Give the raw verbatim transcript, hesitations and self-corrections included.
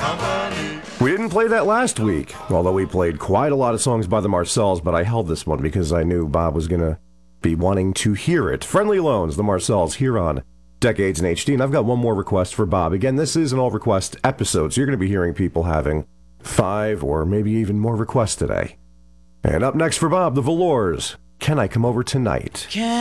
We didn't play that last week, although we played quite a lot of songs by the Marcells, but I held this one because I knew Bob was going to be wanting to hear it. Friendly Loans, the Marcells, here on Decades in H D. And I've got one more request for Bob. Again, this is an all-request episode, so you're going to be hearing people having five or maybe even more requests today. And up next for Bob, the Velours, Can I Come Over Tonight? Can